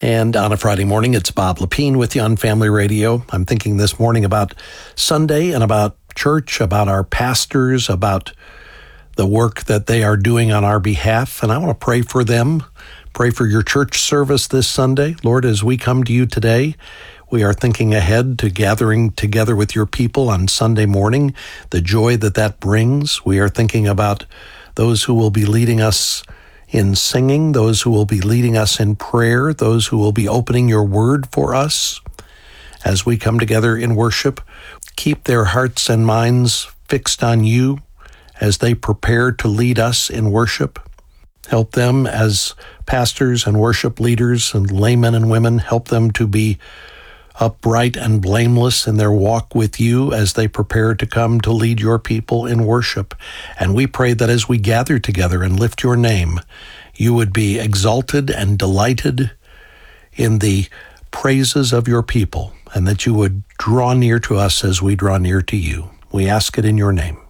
And on a Friday morning, it's Bob Lepine with you on Family Radio. I'm thinking this morning about Sunday and about church, about our pastors, about the work that they are doing on our behalf. And I want to pray for them, pray for your church service this Sunday. Lord, as we come to you today, we are thinking ahead to gathering together with your people on Sunday morning, the joy that that brings. We are thinking about those who will be leading us in singing, those who will be leading us in prayer, those who will be opening your word for us. As we come together in worship, keep their hearts and minds fixed on you as they prepare to lead us in worship. Help them as pastors and worship leaders and laymen and women, help them to be upright and blameless in their walk with you as they prepare to come to lead your people in worship. And we pray that as we gather together and lift your name, you would be exalted and delighted in the praises of your people, and that you would draw near to us as we draw near to you. We ask it in your name.